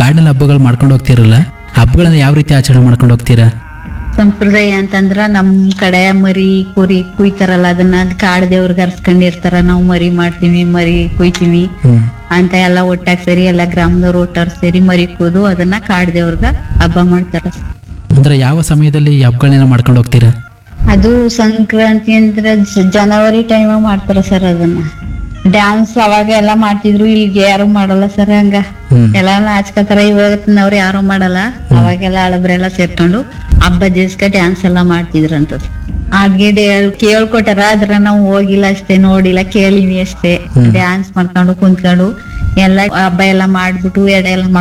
ಕಾಡಿನಲ್ಲಿ ಹಬ್ಬಗಳು ಮಾಡ್ಕೊಂಡು ಹೋಗ್ತಿರಲ್ಲ, ಹಬ್ಬಗಳನ್ನ ಯಾವ ರೀತಿ ಆಚರಣೆ ಮಾಡ್ಕೊಂಡು ಹೋಗ್ತೀರಾ? ಸಂಪ್ರದಾಯ ಅಂತಂದ್ರ ನಮ್ ಕಡೆ ಮರಿ ಕುರಿ ಕುಯ್ತಾರಲ್ಲ, ಅದನ್ನ ಕಾಡ್ ದೇವ್ರಿಗೆ ಅರ್ಸ್ಕೊಂಡಿರ್ತಾರ. ನಾವು ಮರಿ ಮಾಡ್ತೀವಿ, ಮರಿ ಕುಯ್ತೀವಿ ಅಂತ ಎಲ್ಲ ಒಟ್ಟಾಗಿ ಸೇರಿ ಎಲ್ಲ ಗ್ರಾಮದವ್ರು ಒಟ್ಟಾಗಿ ಸೇರಿ ಮರಿ ಕೂದು ಅದನ್ನ ಕಾಡ್ ದೇವ್ರಗ ಹಬ್ಬ ಮಾಡ್ತಾರ. ಅಂದ್ರೆ ಯಾವ ಸಮಯದಲ್ಲಿ ಈ ಹಬ್ಬಗಳನ್ನ ಮಾಡ್ಕೊಂಡು ಹೋಗ್ತೀರಾ? ಅದು ಸಂಕ್ರಾಂತಿ ಅಂದ್ರೆ ಜನವರಿ ಟೈಮ್ ಮಾಡ್ತಾರ ಸರ್. ಅದನ್ನ ಡ್ಯಾನ್ಸ್ ಅವಾಗ ಎಲ್ಲಾ ಮಾಡ್ತಿದ್ರು, ಈಗ ಯಾರು ಮಾಡಲ್ಲ ಸರ್. ಹಂಗ ಎಲ್ಲಾ ನಾಚ್ಕೋತಾರ. ಇವತ್ತಿನವ್ರು ಯಾರು ಮಾಡಲ್ಲ. ಅವಾಗೆಲ್ಲ ಹಳಬ್ರೆಲ್ಲ ಸೇರ್ಕೊಂಡು ಹಬ್ಬ ದಿವ್ಸಕ್ಕೆ ಡ್ಯಾನ್ಸ್ ಎಲ್ಲಾ ಮಾಡ್ತಿದ್ರಂತ. ಹಾಗೆ ಕೇಳ್ಕೊಟಾರ, ಅದ್ರ ನಾವು ಹೋಗಿಲ್ಲ ಅಷ್ಟೇ, ನೋಡಿಲ್ಲ, ಕೇಳಿವಿ ಅಷ್ಟೇ. ಡ್ಯಾನ್ಸ್ ಮಾಡ್ಕೊಂಡು ಕುಂತ್ಕೊಂಡು ಎಲ್ಲ ಹಬ್ಬ ಎಲ್ಲಾ ಮಾಡ್ಬಿಟ್ಟು ಎಡೆ ಎಲ್ಲ